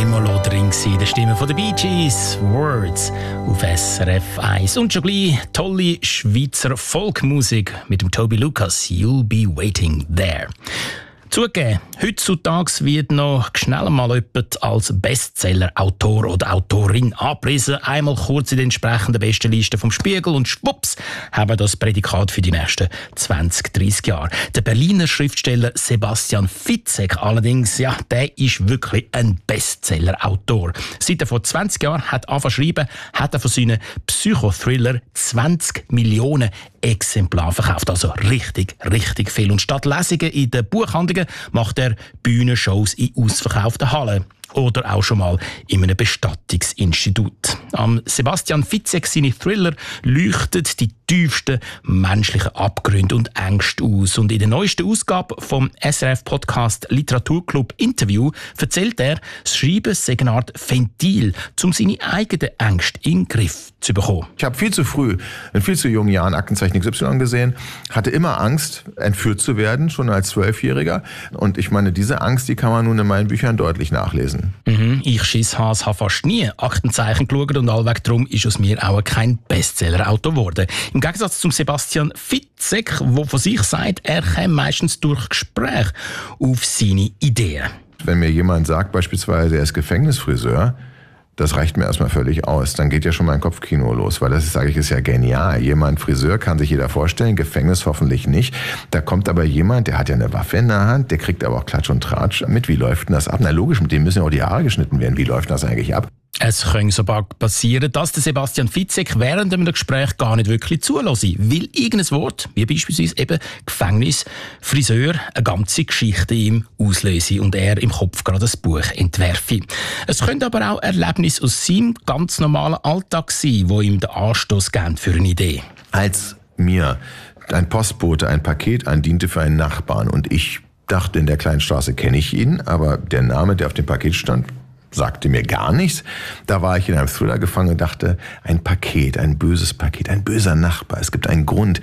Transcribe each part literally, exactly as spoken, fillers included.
mal drin in der Stimme von der Bee Gees, Words auf S R F eins. Und schon gleich tolle Schweizer Folkmusik mit dem Toby Lucas, You'll Be Waiting There. Zugegeben, heutzutage wird noch schnell mal jemand als Bestseller-Autor oder Autorin angepriesen. Einmal kurz in den entsprechenden Bestenlisten vom Spiegel und schwupps haben wir das Prädikat für die nächsten zwanzig, dreissig Jahre. Der Berliner Schriftsteller Sebastian Fitzek allerdings, ja, der ist wirklich ein Bestseller-Autor. Seit er vor zwanzig Jahren hat angefangen zu schreiben, hat er von seinen Psychothriller zwanzig Millionen Exemplare verkauft. Also richtig, richtig viel. Und statt Lesungen in den Buchhandlungen macht er Bühnenshows in ausverkauften Hallen. Oder auch schon mal in einem Bestattungsinstitut. Am Sebastian Fitzek seine Thriller leuchten die tiefsten menschlichen Abgründe und Ängste aus. Und in der neuesten Ausgabe vom S R F-Podcast Literaturclub Interview erzählt er, das Schreiben sei eine Art Ventil, um seine eigenen Ängste in den Griff zu bekommen. Ich habe viel zu früh, in viel zu jungen Jahren Aktenzeichen X Y gesehen, hatte immer Angst, entführt zu werden, schon als Zwölfjähriger. Und ich meine, diese Angst, die kann man nun in meinen Büchern deutlich nachlesen. Mhm, ich Schisshas habe fast nie Aktenzeichen geschaut und allweg darum ist aus mir auch kein Bestseller-Autor geworden. Im Gegensatz zum Sebastian Fitzek, der von sich sagt, er käme meistens durch Gespräche auf seine Ideen. Wenn mir jemand sagt, beispielsweise, er ist Gefängnisfriseur, das reicht mir erstmal völlig aus. Dann geht ja schon mein Kopfkino los, weil das ist, sage ich, ist ja genial. Jemand, Friseur, kann sich jeder vorstellen, Gefängnis hoffentlich nicht. Da kommt aber jemand, der hat ja eine Waffe in der Hand, der kriegt aber auch Klatsch und Tratsch mit. Wie läuft denn das ab? Na logisch, mit dem müssen ja auch die Haare geschnitten werden. Wie läuft das eigentlich ab? Es könnte sogar passieren, dass der Sebastian Fitzek während einem Gespräch gar nicht wirklich zulässt, weil irgendein Wort, wie beispielsweise eben Gefängnis, Friseur, eine ganze Geschichte ihm auslöse und er im Kopf gerade ein Buch entwerfe. Es können aber auch Erlebnisse aus seinem ganz normalen Alltag sein, die ihm den Anstoß geben für eine Idee. Als mir ein Postbote ein Paket andiente für einen Nachbarn und ich dachte, in der kleinen Straße kenne ich ihn, aber der Name, der auf dem Paket stand, sagte mir gar nichts. Da war ich in einem Thriller gefangen und dachte, ein Paket, ein böses Paket, ein böser Nachbar. Es gibt einen Grund.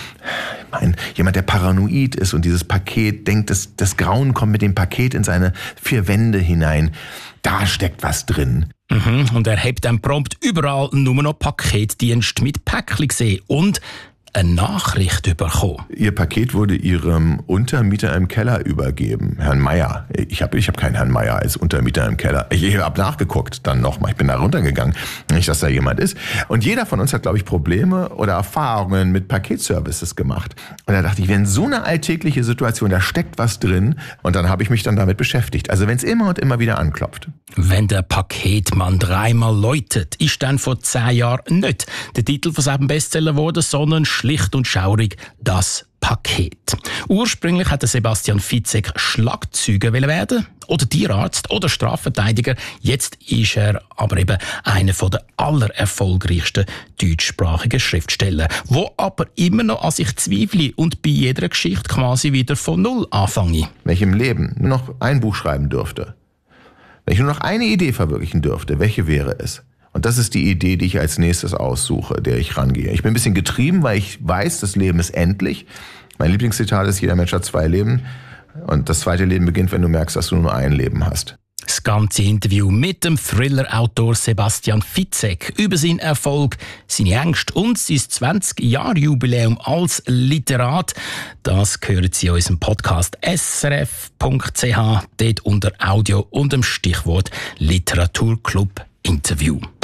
Ein, jemand, der paranoid ist und dieses Paket denkt, dass das Grauen kommt mit dem Paket in seine vier Wände hinein. Da steckt was drin. Mhm, und er hat dann prompt überall nur noch Paketdienst mit Päckchen gesehen und eine Nachricht bekommen. Ihr Paket wurde Ihrem Untermieter im Keller übergeben, Herrn Meier. Ich habe ich hab keinen Herrn Meier als Untermieter im Keller. Ich habe nachgeguckt, dann nochmal. Ich bin da runtergegangen. Nicht, dass da jemand ist. Und jeder von uns hat, glaube ich, Probleme oder Erfahrungen mit Paketservices gemacht. Und da dachte ich, wenn so eine alltägliche Situation, da steckt was drin. Und dann habe ich mich dann damit beschäftigt. Also wenn es immer und immer wieder anklopft. Wenn der Paketmann dreimal läutet, ist dann vor zehn Jahren nicht der Titel von seinem Bestseller geworden, sondern schlicht und schaurig das Paket. Ursprünglich hatte Sebastian Fitzek Schlagzeuger werden oder Tierarzt oder Strafverteidiger. Jetzt ist er aber eben einer der allererfolgreichsten deutschsprachigen Schriftsteller, wo aber immer noch an sich zweifle und bei jeder Geschichte quasi wieder von Null anfange. Wenn ich im Leben nur noch ein Buch schreiben dürfte, wenn ich nur noch eine Idee verwirklichen dürfte, welche wäre es? Und das ist die Idee, die ich als nächstes aussuche, der ich rangehe. Ich bin ein bisschen getrieben, weil ich weiß, das Leben ist endlich. Mein Lieblingszitat ist, jeder Mensch hat zwei Leben. Und das zweite Leben beginnt, wenn du merkst, dass du nur ein Leben hast. Das ganze Interview mit dem Thriller-Autor Sebastian Fitzek über seinen Erfolg, seine Ängste und sein zwanzig-Jahr-Jubiläum als Literat, das hören Sie in unserem Podcast S R F Punkt C H, dort unter Audio und dem Stichwort Literaturclub Interview.